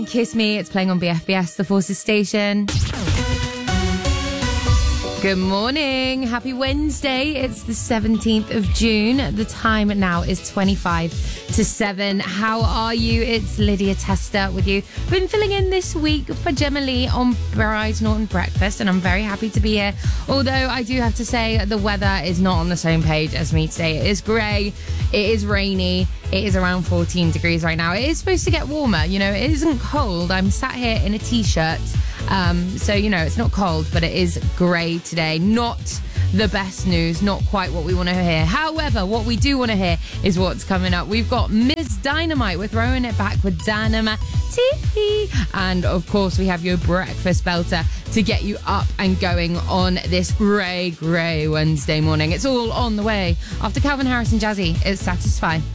Kiss Me, it's playing on BFBS, The Forces station. Good morning. Happy Wednesday. It's the 17th of June. The time now is 25 to 7. How are you? It's Lydia Tester with you. Been filling in this week for Gemma Lee on Bryce Norton Breakfast, and I'm very happy to be here. Although I do have to say the weather is not on the same page as me today. It is grey. It is rainy. It is around 14 degrees right now. It is supposed to get warmer. You know, it isn't cold. I'm sat here in a t-shirt. So, you know, it's not cold, but it is grey today. Not the best news, not quite what we want to hear. However, what we do want to hear is what's coming up. We've got Ms. Dynamite. We're throwing it back with Dynamite. And, of course, we have your breakfast belter to get you up and going on this grey Wednesday morning. It's all on the way. After Calvin Harris and Jazzy, it's Satisfy.